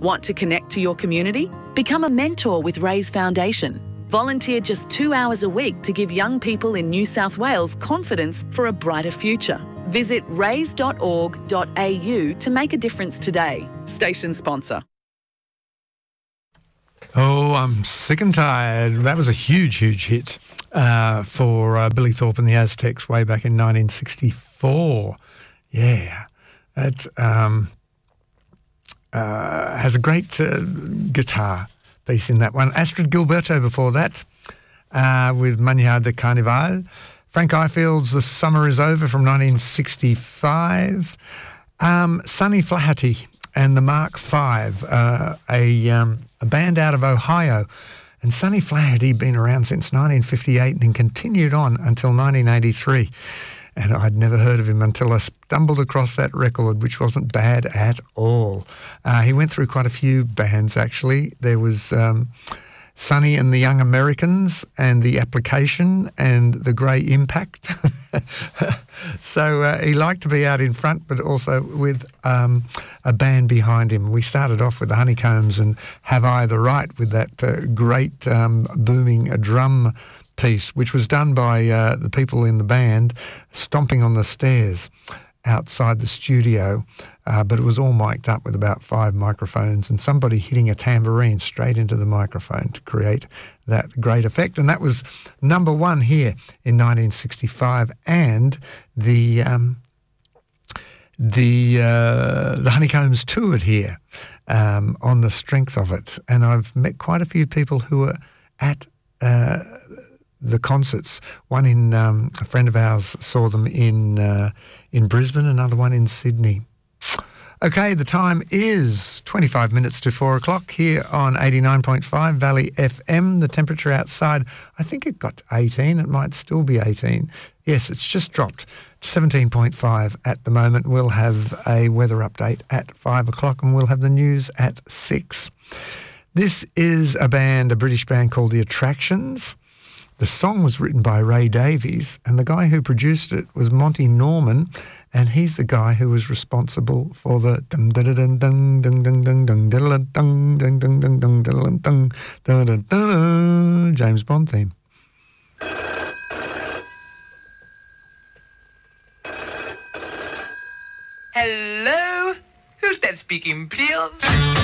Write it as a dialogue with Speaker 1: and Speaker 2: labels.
Speaker 1: Want to connect to your community? Become a mentor with Raise Foundation. Volunteer just 2 hours a week to give young people in New South Wales confidence for a brighter future. Visit raise.org.au to make a difference today. Station sponsor.
Speaker 2: Oh, I'm sick and tired. That was a huge, huge hit for Billy Thorpe and the Aztecs way back in 1964. Yeah, that has a great guitar piece in that one. Astrid Gilberto before that with Manhã de Carnaval. Frank Ifield's The Summer Is Over from 1965. Sonny Flaherty and the Mark V, a band out of Ohio. And Sonny Flaherty had been around since 1958 and continued on until 1983. And I'd never heard of him until I stumbled across that record, which wasn't bad at all. He went through quite a few bands, actually. There was Sonny and the Young Americans and The Application and The Grey Impact. So he liked to be out in front, but also with a band behind him. We started off with the Honeycombs and Have I the Right with that great booming drum piece, which was done by the people in the band stomping on the stairs outside the studio, but it was all mic'd up with about 5 microphones and somebody hitting a tambourine straight into the microphone to create that great effect. And that was number 1 here in 1965, and the Honeycombs toured here on the strength of it. And I've met quite a few people who were at the concerts. One in a friend of ours saw them in Brisbane, another one in Sydney. Okay, the time is 25 minutes to 4 o'clock here on 89.5 Valley FM. The temperature outside, I think it got 18. It might still be 18. Yes, it's just dropped to 17.5 at the moment. We'll have a weather update at 5 o'clock and we'll have the news at 6. This is a British band called The Attractions. The song was written by Ray Davies, and the guy who produced it was Monty Norman, and he's the guy who was responsible for the James Bond theme.
Speaker 3: Hello? Who's that speaking, please?